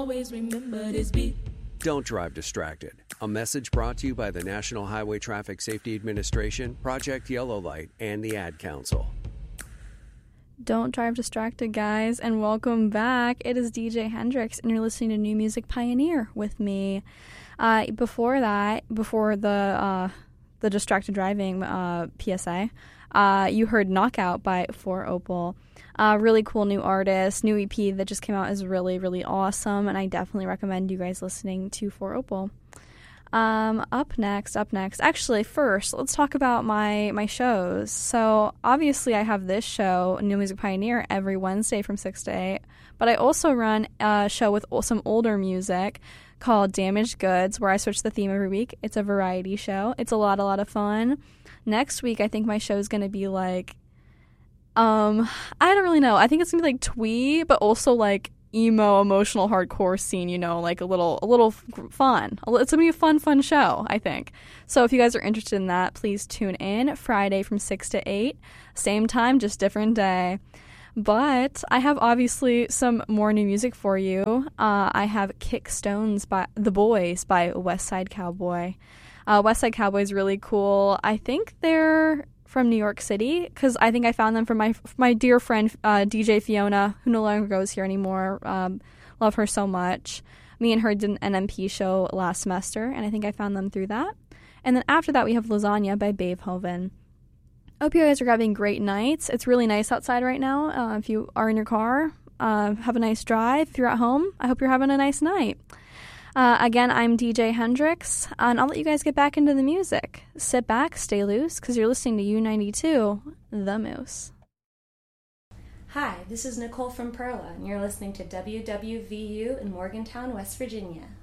Always remember this beat. Don't drive distracted. A message brought to you by the National Highway Traffic Safety Administration, Project Yellow Light, and the Ad Council. Don't drive distracted, guys, and welcome back. It is DJ Hendrix, and you're listening to New Music Pioneer with me. Before the distracted driving PSA, you heard Knockout by 4Opal. Really cool new artist. New EP that just came out is really, really awesome, and I definitely recommend you guys listening to 4Opal. Up next. Actually, first, let's talk about my shows. So, obviously, I have this show, New Music Pioneer, every Wednesday from 6 to 8. But I also run a show with some older music called Damaged Goods, where I switch the theme every week. It's a variety show. It's a lot of fun. Next week, I think my show is going to be like, I don't really know. I think it's going to be like twee, but also like emo, emotional, hardcore scene, you know, like a little fun. It's going to be a fun show, I think. So if you guys are interested in that, please tune in Friday from 6 to 8. Same time, just different day. But I have obviously some more new music for you. I have Kick Stones by The Boys by West Side Cowboy. West Side Cowboy is really cool. I think they're from New York City, because I think I found them from my dear friend DJ Fiona, who no longer goes here anymore. Love her so much. Me and her did an NMP show last semester, and I think I found them through that. And then after that, we have Lasagna by Beethoven. I hope you guys are having great nights. It's really nice outside right now. If you are in your car, have a nice drive. If you're at home, I hope you're having a nice night. Again, I'm DJ Hendrix, and I'll let you guys get back into the music. Sit back, stay loose, because you're listening to U92, The Moose. Hi, this is Nicole from Perla, and you're listening to WWVU in Morgantown, West Virginia.